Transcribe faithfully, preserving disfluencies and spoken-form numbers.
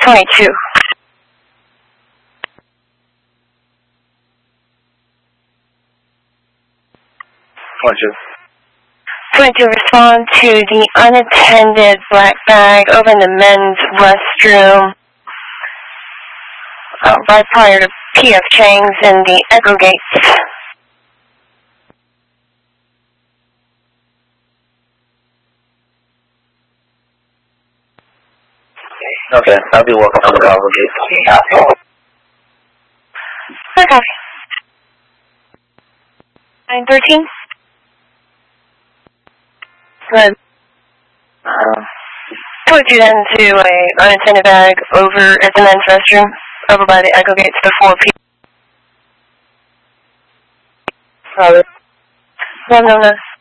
twenty-two. twenty-two. twenty-two, respond to the unattended black bag over in the men's restroom, uh, right prior to P F Chang's in the Echo Gates. Okay, I'll be walking on the Echo Gates. Okay. nine thirteen? Good. Uh, twenty-two then to a unattended bag over at the men's restroom, over by the Echo Gates before P. Robert. No, no, no.